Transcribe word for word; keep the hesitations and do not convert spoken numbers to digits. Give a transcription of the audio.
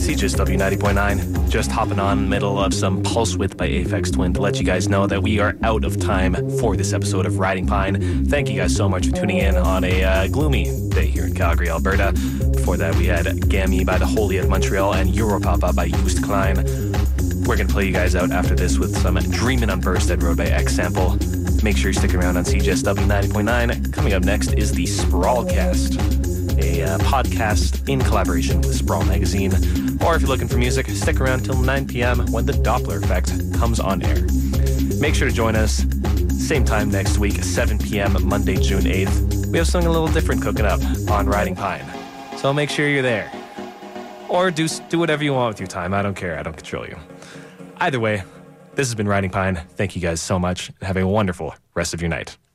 C J S W ninety point nine. Just hopping on middle of some Pulse Width by Aphex Twin to let you guys know that we are out of time for this episode of Riding Pine. Thank you guys so much for tuning in on a uh, gloomy day here in Calgary, Alberta. Before that, we had Gammy by The Holy of Montreal and Europapa by Joost Klein. We're going to play you guys out after this with some Dreamin' on Burstead Road by X-Sample. Make sure you stick around on C J S W ninety point nine. Coming up next is the Sprawlcast, a uh, podcast in collaboration with Sprawl Magazine. Or if you're looking for music, stick around till nine p.m. when the Doppler Effect comes on air. Make sure to join us same time next week, seven p.m. Monday, June eighth. We have something a little different cooking up on Riding Pine, so make sure you're there. Or do, do whatever you want with your time. I don't care. I don't control you. Either way, this has been Riding Pine. Thank you guys so much, and have a wonderful rest of your night.